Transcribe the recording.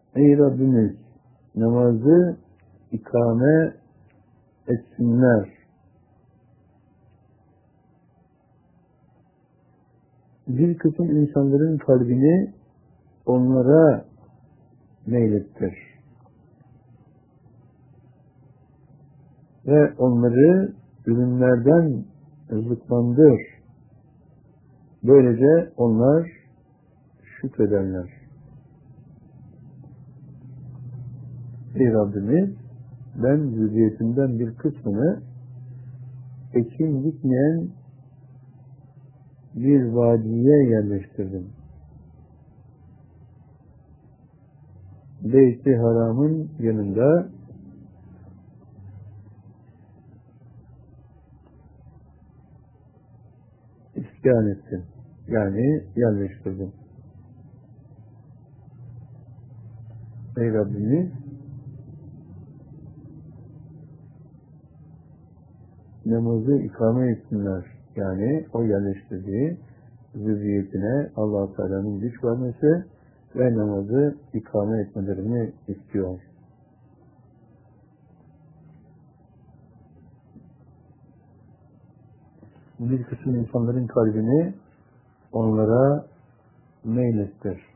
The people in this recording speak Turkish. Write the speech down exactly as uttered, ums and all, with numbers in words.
Ey Rabbimiz, namazı ikame etsinler. Bir kısım insanların kalbini onlara meylettir. Ve onları ürünlerden rızıklandır. Böylece onlar şükrederler. Ey Rabbimiz, ben zürriyetimden bir kısmını ekim bitmeyen bir vadiye yerleştirdim. Beyt-i Haram'ın yanında iskan ettim. Yani yerleştirdim. Ey Rabbimiz, namazı ikame etsinler. Yani o yerleştirdiği zürriyetine Allah-u Teala'nın güç vermesi ve namazı ikame etmelerini istiyor. Bir kısım insanların kalbini onlara meylettir.